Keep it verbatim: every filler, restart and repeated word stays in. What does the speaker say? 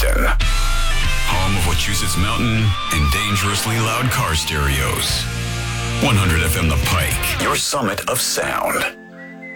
Kingston. Home of Wachusett Mountain and dangerously loud car stereos. one hundred F M The Pike, your summit of sound.